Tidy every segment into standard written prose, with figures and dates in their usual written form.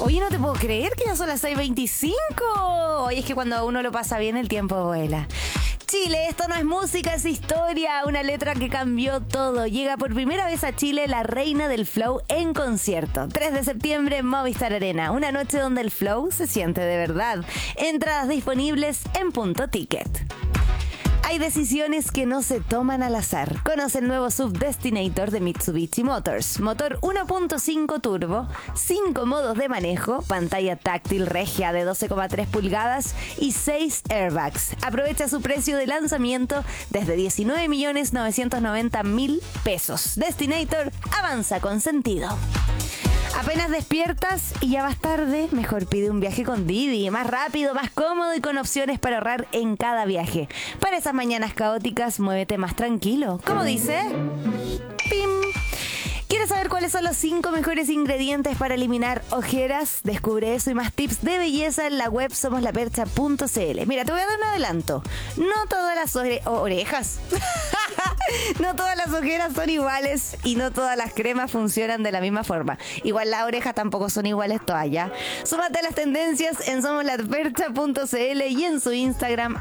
Oye, no te puedo creer que ya son las 6:25. Oye, es que cuando uno lo pasa bien el tiempo vuela. Chile, esto no es música, es historia. Una letra que cambió todo. Llega por primera vez a Chile la reina del flow en concierto. 3 de septiembre en Movistar Arena. Una noche donde el flow se siente de verdad. Entradas disponibles en Punto Ticket. Hay decisiones que no se toman al azar. Conoce el nuevo SUV Destinator de Mitsubishi Motors. Motor 1.5 turbo, 5 modos de manejo, pantalla táctil regia de 12,3 pulgadas y 6 airbags. Aprovecha su precio de lanzamiento desde 19.990.000 pesos. Destinator avanza con sentido. Apenas despiertas y ya vas tarde, mejor pide un viaje con Didi. Más rápido, más cómodo y con opciones para ahorrar en cada viaje. Para esas mañanas caóticas, muévete más tranquilo. ¿Cómo dice? ¡Pim! ¿Quieres saber cuáles son los 5 mejores ingredientes para eliminar ojeras? Descubre eso y más tips de belleza en la web somoslapercha.cl. Mira, te voy a dar un adelanto. No todas las orejas. No todas las ojeras son iguales y no todas las cremas funcionan de la misma forma. Igual las orejas tampoco son iguales todas, ¿ya? Súmate a las tendencias en somoslapercha.cl y en su Instagram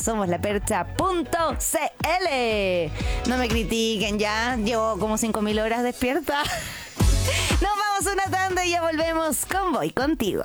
@somoslapercha.cl. No me critiquen, ya. Llevo como 5.000 horas despierta. Nos vamos a una tanda y ya volvemos con Voy Contigo.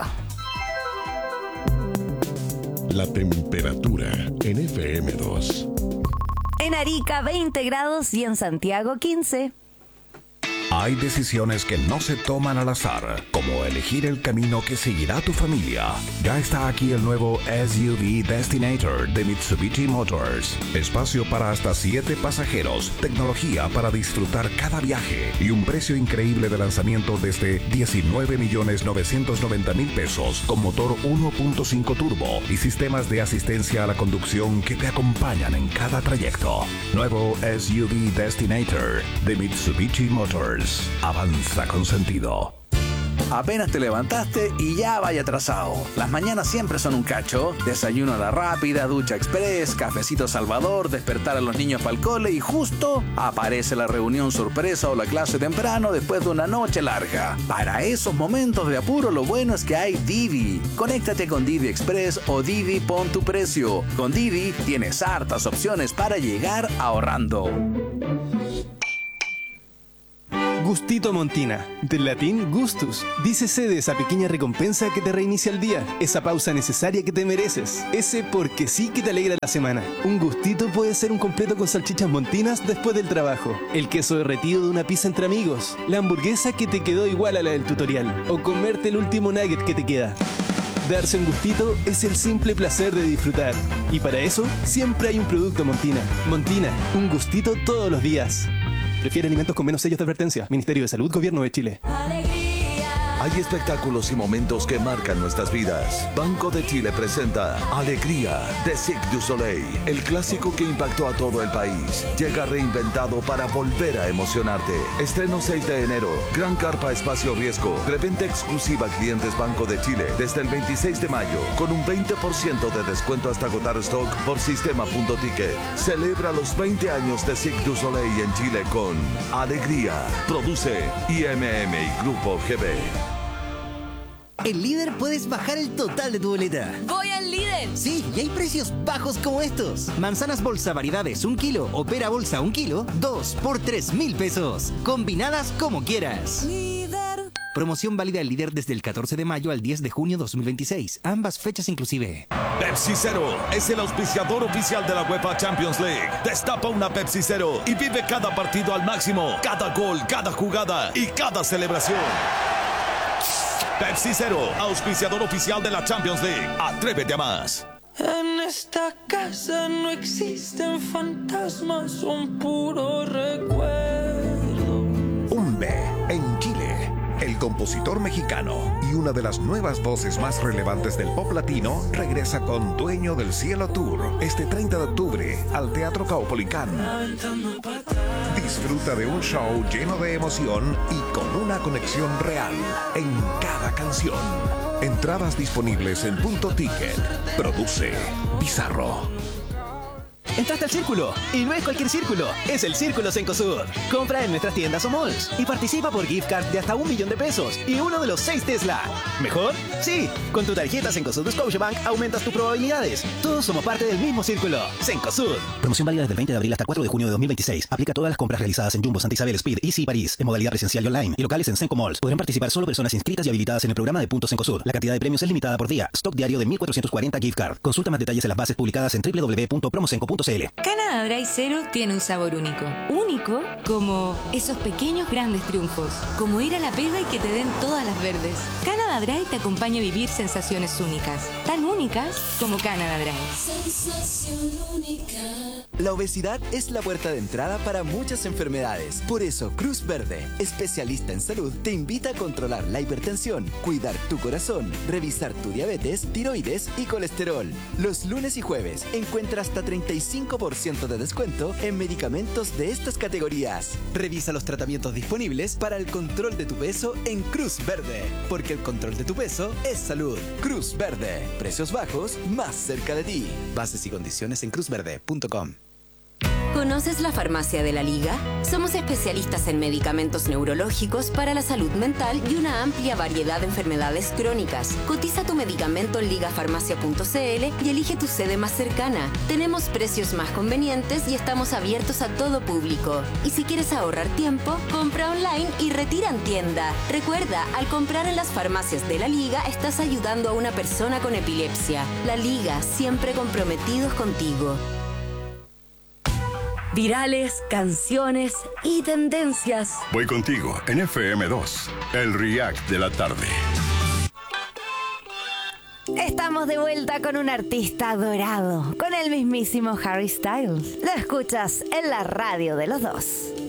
La temperatura en FM2. En Arica 20 grados y en Santiago 15. Hay decisiones que no se toman al azar, como elegir el camino que seguirá tu familia. Ya está aquí el nuevo SUV Destinator de Mitsubishi Motors. Espacio para hasta 7 pasajeros, tecnología para disfrutar cada viaje y un precio increíble de lanzamiento desde 19.990.000 pesos con motor 1.5 turbo y sistemas de asistencia a la conducción que te acompañan en cada trayecto. Nuevo SUV Destinator de Mitsubishi Motors. Avanza con sentido. Apenas te levantaste y ya vaya atrasado. Las mañanas siempre son un cacho. Desayuno a la rápida, ducha express, cafecito Salvador, despertar a los niños para el cole y justo aparece la reunión sorpresa o la clase temprano después de una noche larga. Para esos momentos de apuro lo bueno es que hay Didi. Conéctate con Didi Express o Didi Pon tu Precio. Con Didi tienes hartas opciones para llegar ahorrando. Gustito Montina, del latín gustus. Dícese de esa pequeña recompensa que te reinicia el día, esa pausa necesaria que te mereces, ese porque sí que te alegra la semana. Un gustito puede ser un completo con salchichas montinas después del trabajo, el queso derretido de una pizza entre amigos, la hamburguesa que te quedó igual a la del tutorial, o comerte el último nugget que te queda. Darse un gustito es el simple placer de disfrutar. Y para eso, siempre hay un producto Montina. Montina, un gustito todos los días. Prefiere alimentos con menos sellos de advertencia. Ministerio de Salud, Gobierno de Chile. Hay espectáculos y momentos que marcan nuestras vidas. Banco de Chile presenta Alegría de Cirque du Soleil, el clásico que impactó a todo el país. Llega reinventado para volver a emocionarte. Estreno 6 de enero. Gran carpa espacio riesgo. Preventa exclusiva a clientes Banco de Chile desde el 26 de mayo con un 20% de descuento hasta agotar stock por sistema.ticket. Celebra los 20 años de Cirque du Soleil en Chile con Alegría. Produce IMM y Grupo GB. En Líder puedes bajar el total de tu boleta. ¡Voy al Líder! Sí, y hay precios bajos como estos. Manzanas bolsa variedades 1 kilo o pera bolsa 1 kilo, 2 por 3.000 pesos. Combinadas como quieras. Líder. Promoción válida en Líder desde el 14 de mayo al 10 de junio 2026. Ambas fechas inclusive. Pepsi Cero es el auspiciador oficial de la UEFA Champions League. Destapa una Pepsi Cero y vive cada partido al máximo. Cada gol, cada jugada y cada celebración. Pepsi Cero, auspiciador oficial de la Champions League. Atrévete a más. En esta casa no existen fantasmas, son puro recuerdo. Umbe, en Chile. El compositor mexicano y una de las nuevas voces más relevantes del pop latino regresa con Dueño del Cielo Tour este 30 de octubre al Teatro Caupolicán. Disfruta de un show lleno de emoción y con una conexión real en cada canción. Entradas disponibles en Punto Ticket. Produce Bizarro. Entraste al círculo. Y no es cualquier círculo, es el Círculo Cencosud. Compra en nuestras tiendas o malls y participa por gift card de hasta 1 millón de pesos y uno de los 6 Tesla. ¿Mejor? Sí. Con tu tarjeta Cencosud Scotiabank aumentas tus probabilidades. Todos somos parte del mismo círculo. Cencosud. Promoción válida desde el 20 de abril hasta 4 de junio de 2026. Aplica a todas las compras realizadas en Jumbo, Santa Isabel, Speed, Easy París, en modalidad presencial y online, y locales en Cenco Malls. Podrán participar solo personas inscritas y habilitadas en el programa de Puntos Cencosud. La cantidad de premios es limitada por día. Stock diario de 1.440 gift card. Consulta más detalles en las bases publicadas en www.promocenco.cl. Canada Dry Zero tiene un sabor único. Único como esos pequeños grandes triunfos. Como ir a la pega y que te den todas las verdes. Canada Dry te acompaña a vivir sensaciones únicas. Tan únicas como Canada Dry. Sensación única. La obesidad es la puerta de entrada para muchas enfermedades. Por eso, Cruz Verde, especialista en salud, te invita a controlar la hipertensión, cuidar tu corazón, revisar tu diabetes, tiroides y colesterol. Los lunes y jueves encuentra hasta 35% de descuento en medicamentos de estas categorías. Revisa los tratamientos disponibles para el control de tu peso en Cruz Verde, porque el control de tu peso es salud. Cruz Verde, precios bajos más cerca de ti. Bases y condiciones en cruzverde.com. ¿Conoces la Farmacia de la Liga? Somos especialistas en medicamentos neurológicos para la salud mental y una amplia variedad de enfermedades crónicas. Cotiza tu medicamento en ligafarmacia.cl y elige tu sede más cercana. Tenemos precios más convenientes y estamos abiertos a todo público. Y si quieres ahorrar tiempo, compra online y retira en tienda. Recuerda, al comprar en las farmacias de la Liga, estás ayudando a una persona con epilepsia. La Liga, siempre comprometidos contigo. Virales, canciones y tendencias. Voy contigo en FM2, el React de la tarde. Estamos de vuelta con un artista dorado, con el mismísimo Harry Styles. Lo escuchas en la radio de los dos.